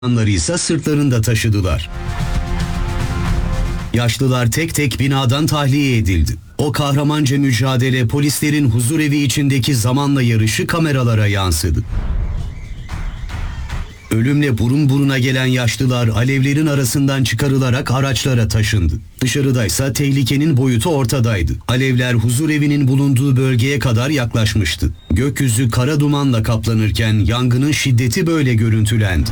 insanları ise sırtlarında taşıdılar. Yaşlılar tek tek binadan tahliye edildi. O kahramanca mücadele polislerin huzurevi içindeki zamanla yarışı kameralara yansıdı. Ölümle burun buruna gelen yaşlılar alevlerin arasından çıkarılarak araçlara taşındı. Dışarıdaysa tehlikenin boyutu ortadaydı. Alevler huzurevinin bulunduğu bölgeye kadar yaklaşmıştı. Gökyüzü kara dumanla kaplanırken yangının şiddeti böyle görüntülendi.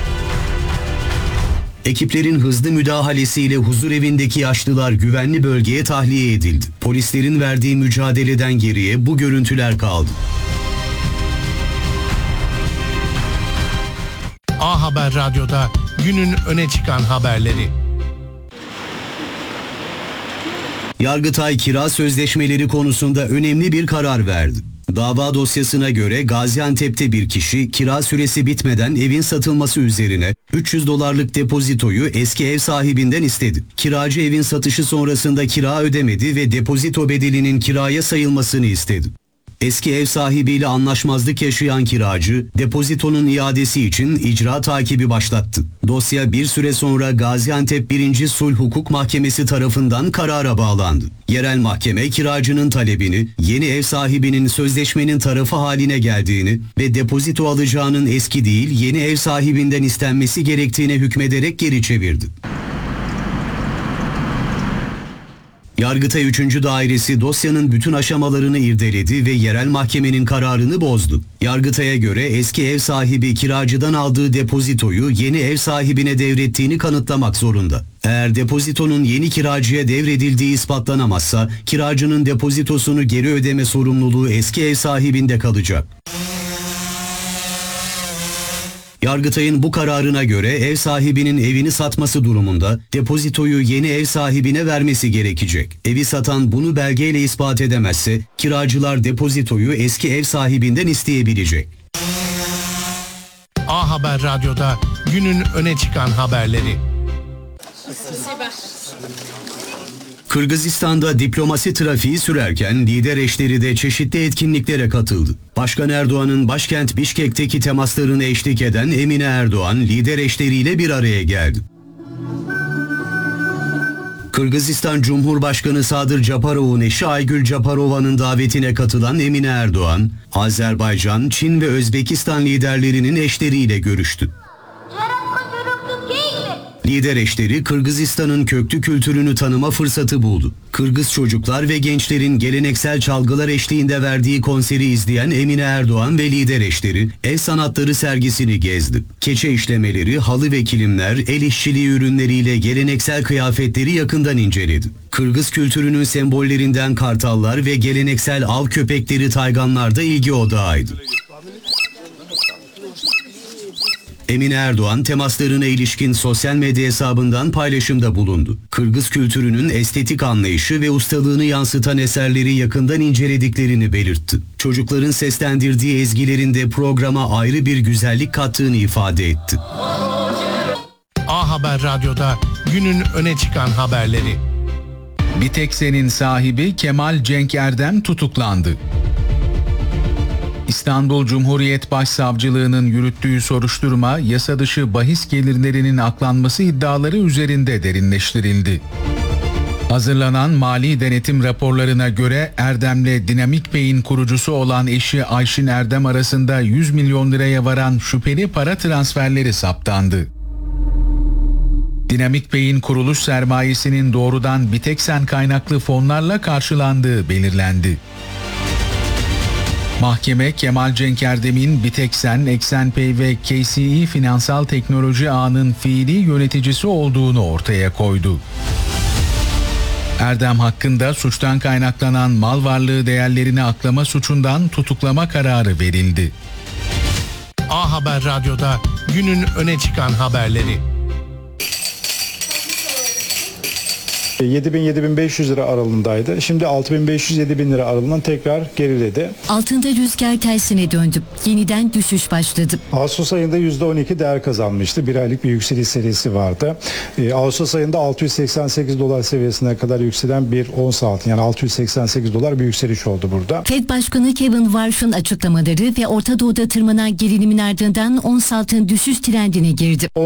Ekiplerin hızlı müdahalesiyle huzurevindeki yaşlılar güvenli bölgeye tahliye edildi. Polislerin verdiği mücadeleden geriye bu görüntüler kaldı. A Haber Radyo'da günün öne çıkan haberleri. Yargıtay kira sözleşmeleri konusunda önemli bir karar verdi. Dava dosyasına göre Gaziantep'te bir kişi kira süresi bitmeden evin satılması üzerine $300 depozitoyu eski ev sahibinden istedi. Kiracı evin satışı sonrasında kira ödemedi ve depozito bedelinin kiraya sayılmasını istedi. Eski ev sahibiyle anlaşmazlık yaşayan kiracı, depozitonun iadesi için icra takibi başlattı. Dosya bir süre sonra Gaziantep 1. Sulh Hukuk Mahkemesi tarafından karara bağlandı. Yerel mahkeme kiracının talebini, yeni ev sahibinin sözleşmenin tarafı haline geldiğini ve depozito alacağının eski değil yeni ev sahibinden istenmesi gerektiğine hükmederek geri çevirdi. Yargıtay 3. Dairesi dosyanın bütün aşamalarını irdeledi ve yerel mahkemenin kararını bozdu. Yargıtay'a göre eski ev sahibi kiracıdan aldığı depozitoyu yeni ev sahibine devrettiğini kanıtlamak zorunda. Eğer depozitonun yeni kiracıya devredildiği ispatlanamazsa kiracının depozitosunu geri ödeme sorumluluğu eski ev sahibinde kalacak. Yargıtay'ın bu kararına göre ev sahibinin evini satması durumunda depozitoyu yeni ev sahibine vermesi gerekecek. Evi satan bunu belgeyle ispat edemezse kiracılar depozitoyu eski ev sahibinden isteyebilecek. A Haber Radyo'da günün öne çıkan haberleri. Kırgızistan'da diplomasi trafiği sürerken lider eşleri de çeşitli etkinliklere katıldı. Başkan Erdoğan'ın başkent Bişkek'teki temaslarını eşlik eden Emine Erdoğan lider eşleriyle bir araya geldi. Kırgızistan Cumhurbaşkanı Sadır Japarov'un eşi Aygül Japarova'nın davetine katılan Emine Erdoğan, Azerbaycan, Çin ve Özbekistan liderlerinin eşleriyle görüştü. Lider eşleri Kırgızistan'ın köklü kültürünü tanıma fırsatı buldu. Kırgız çocuklar ve gençlerin geleneksel çalgılar eşliğinde verdiği konseri izleyen Emine Erdoğan ve lider eşleri el sanatları sergisini gezdi. Keçe işlemeleri, halı ve kilimler, el işçiliği ürünleriyle geleneksel kıyafetleri yakından inceledi. Kırgız kültürünün sembollerinden kartallar ve geleneksel av köpekleri tayganlar da ilgi odağıydı. Emine Erdoğan temaslarına ilişkin sosyal medya hesabından paylaşımda bulundu. Kırgız kültürünün estetik anlayışı ve ustalığını yansıtan eserleri yakından incelediklerini belirtti. Çocukların seslendirdiği ezgilerinde programa ayrı bir güzellik kattığını ifade etti. A Haber Radyo'da günün öne çıkan haberleri. Biteksen'in sahibi Kemal Cenk Erdem tutuklandı. İstanbul Cumhuriyet Başsavcılığı'nın yürüttüğü soruşturma yasa dışı bahis gelirlerinin aklanması iddiaları üzerinde derinleştirildi. Hazırlanan mali denetim raporlarına göre Erdem'le Dinamik Bey'in kurucusu olan eşi Ayşin Erdem arasında 100 milyon liraya varan şüpheli para transferleri saptandı. Dinamik Bey'in kuruluş sermayesinin doğrudan Biteksen kaynaklı fonlarla karşılandığı belirlendi. Mahkeme Kemal Cenk Erdem'in Biteksen, Eksenpay ve KCE Finansal Teknoloji Ağı'nın fiili yöneticisi olduğunu ortaya koydu. Erdem hakkında suçtan kaynaklanan mal varlığı değerlerini aklama suçundan tutuklama kararı verildi. A Haber Radyo'da günün öne çıkan haberleri. 7000-7500 lira aralığındaydı. Şimdi 6500-7000 lira aralığından tekrar geriledi. Altında rüzgar tersine döndü. Yeniden düşüş başladı. Ağustos ayında %12 değer kazanmıştı. Bir aylık bir yükseliş serisi vardı. Ağustos ayında 688 dolar seviyesine kadar yükselen bir ons altın, yani 688 dolar bir yükseliş oldu burada. Fed Başkanı Kevin Warsh'ın açıklamaları ve Orta Doğu'da tırmanan gerilimin ardından ons altın düşüş trendine girdi.